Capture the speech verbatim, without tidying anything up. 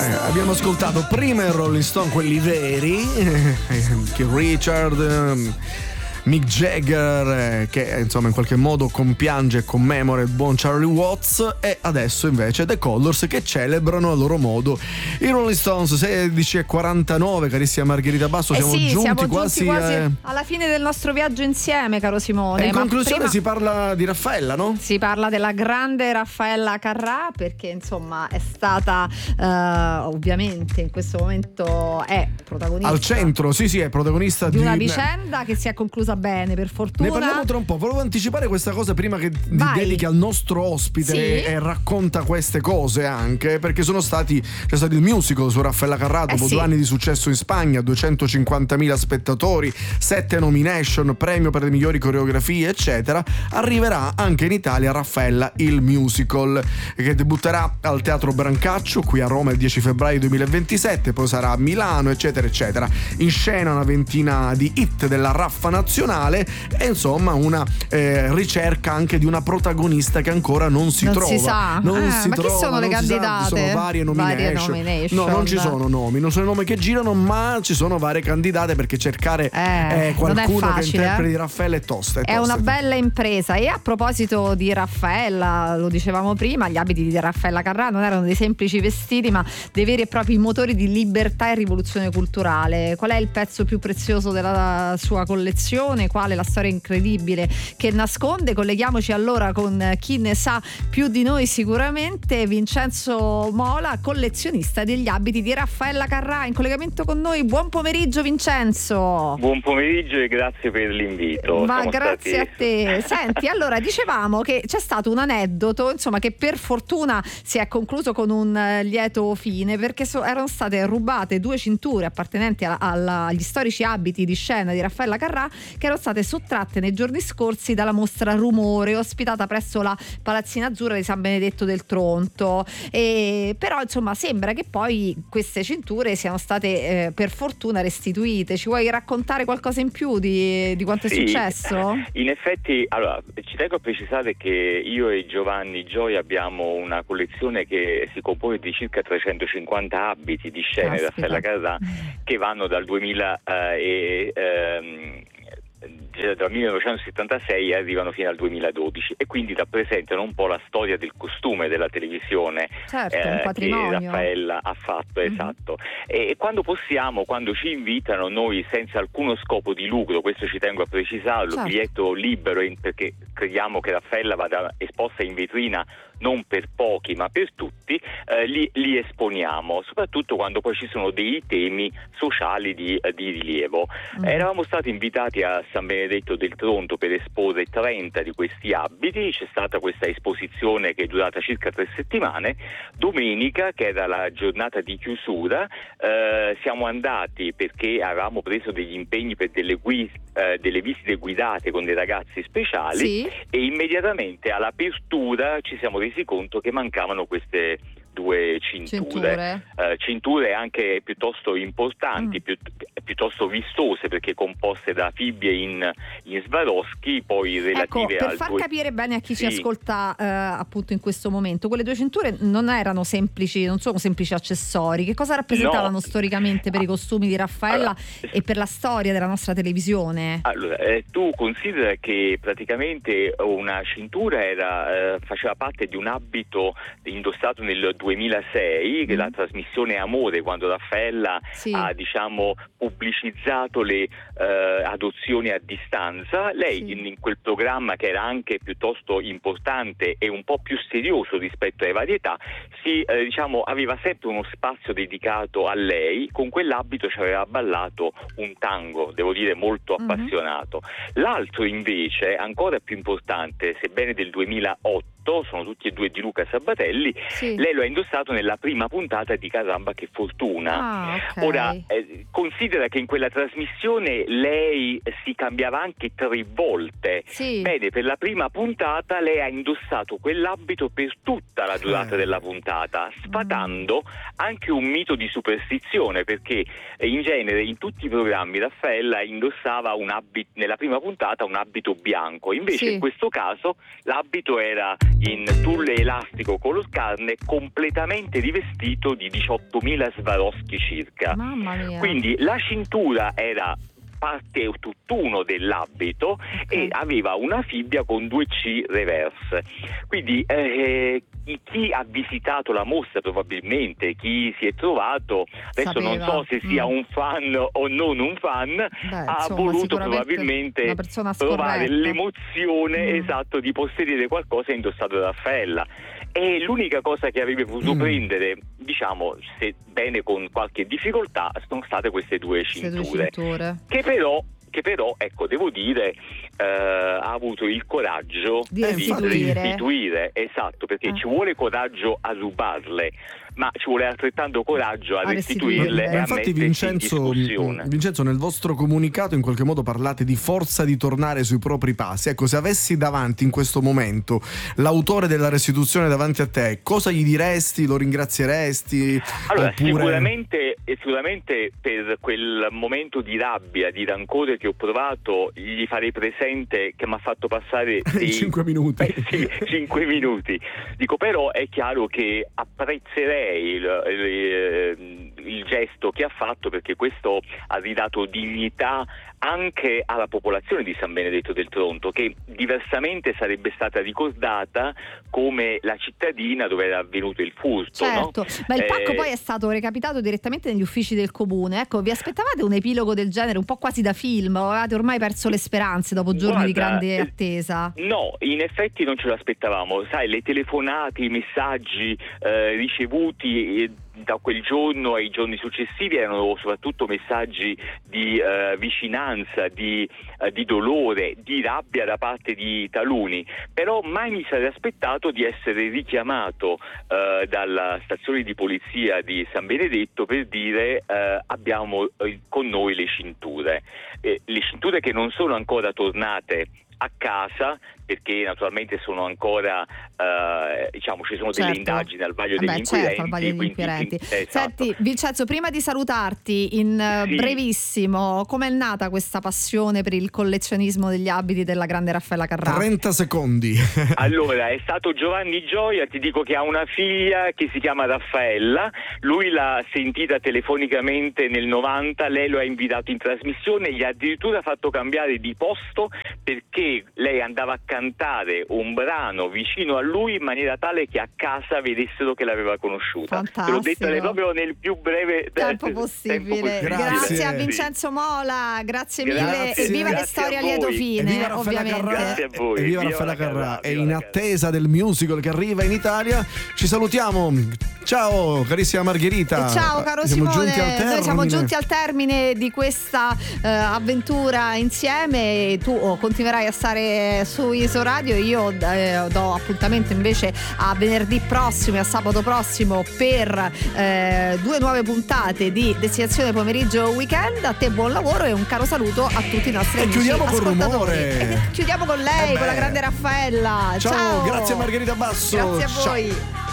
Abbiamo ascoltato prima i Rolling Stone, quelli veri, Keith Richard, Mick Jagger, eh, che insomma in qualche modo compiange e commemora il buon Charlie Watts, e adesso invece The Colors, che celebrano a loro modo i Rolling Stones. Sedici e quarantanove, carissima Margherita Basso, eh siamo sì, giunti siamo quasi, giunti quasi eh... alla fine del nostro viaggio insieme, caro Simone. E in Ma conclusione prima... si parla di Raffaella, no? Si parla della grande Raffaella Carrà, perché insomma è stata uh, ovviamente in questo momento è protagonista al centro, sì sì, è protagonista di, di una vicenda che si è conclusa bene, per fortuna. Ne parliamo tra un po'. Volevo anticipare questa cosa prima che ti Vai. dedichi al nostro ospite, Sì. e, e racconta queste cose anche, perché sono stati c'è stato il musical su Raffaella Carrà dopo Eh sì. due anni di successo in Spagna, duecentocinquantamila spettatori, sette nomination, premio per le migliori coreografie eccetera. Arriverà anche in Italia Raffaella il musical, che debutterà al Teatro Brancaccio qui a Roma il dieci febbraio duemilaventisette, poi sarà a Milano eccetera eccetera. In scena una ventina di hit della Raffa nazionale e insomma una eh, ricerca anche di una protagonista che ancora non si non trova. Si sa. Non eh, si ma trova, chi sono le non si sa, candidate? ci sono varie nomination. Varie nomination. No, non ci sono nomi, non sono nomi che girano, ma ci sono varie candidate, perché cercare eh, eh, qualcuno facile, che interpreti eh? Raffaella è tosta. È, È tosta. una bella impresa. E a proposito di Raffaella, lo dicevamo prima, gli abiti di Raffaella Carrà non erano dei semplici vestiti, ma dei veri e propri motori di libertà e rivoluzione culturale. Qual è il pezzo più prezioso della sua collezione? Qual è la storia incredibile che nasconde? Colleghiamoci allora con chi ne sa più di noi sicuramente, Vincenzo Mola, collezionista degli abiti di Raffaella Carrà, in collegamento con noi. Buon pomeriggio Vincenzo. Buon pomeriggio e grazie per l'invito. Ma Siamo grazie stati... a te. Senti, allora dicevamo che c'è stato un aneddoto, insomma, che per fortuna si è concluso con un uh, lieto fine, perché so- erano state rubate due cinture appartenenti a- alla- agli storici abiti di scena di Raffaella Carrà, che erano state sottratte nei giorni scorsi dalla mostra Rumore, ospitata presso la Palazzina Azzurra di San Benedetto del Tronto. E però insomma sembra che poi queste cinture siano state eh, per fortuna restituite. Ci vuoi raccontare qualcosa in più di, di quanto Sì, è successo? In effetti, allora, ci tengo a precisare che io e Giovanni Gioia abbiamo una collezione che si compone di circa trecentocinquanta abiti di scena di Raffaella Carrà, che vanno dal duemila eh, e ehm, dal millenovecentosettantasei e arrivano fino al duemiladodici, e quindi rappresentano un po' la storia del costume della televisione, certo, eh, un patrimonio che Raffaella ha fatto, mm-hmm. esatto. E, e quando possiamo, quando ci invitano, noi senza alcuno scopo di lucro, questo ci tengo a precisarlo, certo. biglietto libero, in, perché crediamo che Raffaella vada esposta in vetrina non per pochi ma per tutti, eh, li, li esponiamo, soprattutto quando poi ci sono dei temi sociali di, di rilievo. Mm. Eravamo stati invitati a San Benedetto del Tronto per esporre trenta di questi abiti, c'è stata questa esposizione che è durata circa tre settimane. Domenica, che era la giornata di chiusura, eh, siamo andati perché avevamo preso degli impegni per delle, gui- eh, delle visite guidate con dei ragazzi speciali, sì. E immediatamente all'apertura ci siamo resi conto che mancavano queste due cinture, cinture, uh, cinture anche piuttosto importanti, mm. più, piuttosto vistose, perché composte da fibbie in, in Swarovski, poi relative ecco, per al far due... capire bene a chi sì. ci ascolta eh, appunto in questo momento, quelle due cinture non erano semplici, non sono semplici accessori. Che cosa rappresentavano no. storicamente per i costumi di Raffaella allora, e per la storia della nostra televisione? Allora, eh, tu considera che praticamente una cintura era, eh, faceva parte di un abito indossato nel duemilasei, che è mm. la trasmissione Amore, quando Raffaella sì. ha diciamo pubblicizzato le eh, adozioni a distanza. Lei sì. in, in quel programma, che era anche piuttosto importante e un po' più serioso rispetto alle varietà, si eh, diciamo aveva sempre uno spazio dedicato a lei. Con quell'abito ci aveva ballato un tango, devo dire molto mm-hmm. appassionato. L'altro invece, ancora più importante, sebbene del duemilaotto, sono tutti e due di Luca Sabatelli, sì. lei lo ha indossato nella prima puntata di Caramba che fortuna. Ah, okay. Ora, eh, considera che in quella trasmissione lei si cambiava anche tre volte. Sì. Bene, per la prima puntata lei ha indossato quell'abito per tutta la durata eh. della puntata, sfatando mm. anche un mito di superstizione, perché eh, in genere in tutti i programmi Raffaella indossava un abito, nella prima puntata un abito bianco, invece sì. in questo caso l'abito era in tulle elastico color carne, completamente rivestito di diciottomila Swarovski circa. Mamma mia. Quindi la cintura era parte tutt'uno dell'abito, okay, e aveva una fibbia con due C reverse. Quindi eh, chi ha visitato la mostra, probabilmente chi si è trovato, adesso Sapeva. non so se sia mm. un fan o non un fan, Beh, ha insomma, voluto probabilmente una persona provare scorretta. l'emozione Mm. esatto di possedere qualcosa indossato da Raffaella. E l'unica cosa che avrebbe potuto Mm. prendere, diciamo, sebbene con qualche difficoltà, sono state queste due Queste cinture, due cinture. che però, che però, ecco, devo dire, eh, ha avuto il coraggio Di di restituire. restituire, esatto, perché Eh. ci vuole coraggio a rubarle, ma ci vuole altrettanto coraggio a, A restituirle restituirle. e Ma a infatti mettersi Vincenzo, in discussione. Vincenzo, nel vostro comunicato in qualche modo parlate di forza di tornare sui propri passi. Ecco, se avessi davanti in questo momento l'autore della restituzione davanti a te, cosa gli diresti? Lo ringrazieresti? Allora, Oppure... sicuramente, sicuramente per quel momento di rabbia, di rancore che ho provato, gli farei presente che mi ha fatto passare dei cinque minuti. Eh, sì, cinque minuti. Dico, però è chiaro che apprezzerei il, il, il gesto che ha fatto, perché questo ha ridato dignità anche alla popolazione di San Benedetto del Tronto, che diversamente sarebbe stata ricordata come la cittadina dove era avvenuto il furto. Certo, no? ma il pacco Eh, poi è stato recapitato direttamente negli uffici del comune. Ecco, vi aspettavate un epilogo del genere, un po' quasi da film, o avevate ormai perso le speranze dopo giorni di Guarda, grande eh, attesa? No, in effetti non ce l'aspettavamo. Sai, le telefonate, i messaggi eh, ricevuti eh, da quel giorno ai giorni successivi erano soprattutto messaggi di eh, vicinanza, di, eh, di dolore, di rabbia da parte di taluni, però mai mi sarei aspettato di essere richiamato eh, dalla stazione di polizia di San Benedetto per dire eh, abbiamo eh, con noi le cinture, eh, le cinture che non sono ancora tornate a casa, perché naturalmente sono ancora eh, diciamo ci sono delle Certo. indagini al vaglio Vabbè, degli inquirenti, certo, al vaglio degli quindi- inquirenti. esatto. Senti, Vincenzo, prima di salutarti, in eh, Sì. brevissimo, com'è nata questa passione per il collezionismo degli abiti della grande Raffaella Carrà? trenta secondi. Allora, è stato Giovanni Gioia, ti dico che ha una figlia che si chiama Raffaella, lui l'ha sentita telefonicamente nel novanta, lei lo ha invitato in trasmissione, gli ha addirittura fatto cambiare di posto perché lei andava a cantare un brano vicino a lui in maniera tale che a casa vedessero che l'aveva conosciuta. Te l'ho detto Fantastico. proprio nel più breve Tempo eh, possibile. tempo possibile. Grazie a Sì. Vincenzo Mola, grazie mille Grazie, e viva le grazie storie a a lieto voi. E fine, viva Raffaella ovviamente. Carrà. Grazie a voi. E viva Viva Raffaella la Carrà, Carrà. E viva in la Carrà. attesa del musical che arriva in Italia, ci salutiamo. Ciao carissima Margherita. E ciao caro siamo Simone, giunti al noi siamo termine. giunti al termine di questa eh, avventura insieme. E tu oh, continuerai a stare su Isoradio, io eh, do appuntamento invece a venerdì prossimo e a sabato prossimo per eh, due nuove puntate di Destinazione Pomeriggio Weekend. A te buon lavoro e un caro saluto a tutti i nostri E amici chiudiamo col ascoltatori. rumore. E chiudiamo con lei, Eh con la beh. grande Raffaella. Ciao, Ciao, grazie Margherita Basso. Grazie a Ciao. voi.